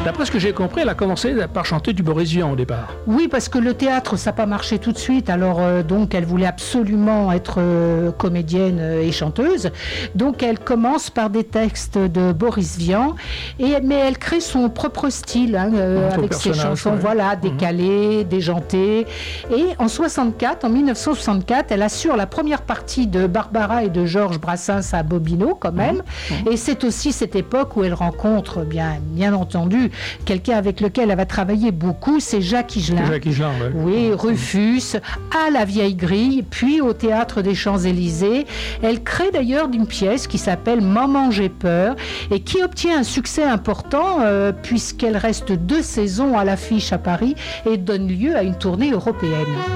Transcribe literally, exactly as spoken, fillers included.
D'après ce que j'ai compris, elle a commencé par chanter du Boris Vian au départ. Oui, parce que le théâtre, ça n'a pas marché tout de suite. Alors, euh, donc, elle voulait absolument être euh, comédienne et chanteuse. Donc, elle commence par des textes de Boris Vian, et, mais elle crée son propre style, hein, euh, avec ses chansons, ouais. voilà, décalées, mmh. déjantées. Et en soixante-quatre, en mille neuf cent soixante-quatre, elle assure la première partie de Barbara et de Georges Brassens à Bobino, quand même. Mmh. Mmh. Et c'est aussi cette époque où elle rencontre, bien, bien entendu, quelqu'un avec lequel elle va travailler beaucoup, c'est Jacques Higelin. Jacques Higelin, ouais. Oui, Rufus, à la Vieille Grille, puis au Théâtre des Champs-Élysées. Elle crée d'ailleurs une pièce qui s'appelle Maman, j'ai peur, et qui obtient un succès important euh, puisqu'elle reste deux saisons à l'affiche à Paris et donne lieu à une tournée européenne.